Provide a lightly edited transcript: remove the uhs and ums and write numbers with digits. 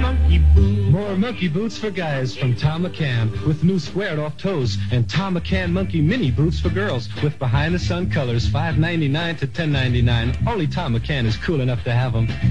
monkey boots. More monkey boots for guys from Tom McCann with new squared-off toes, and Tom McCann monkey mini boots for girls with behind-the-sun colors, $5.99 to $10.99. Only Tom McCann is cool enough to have them.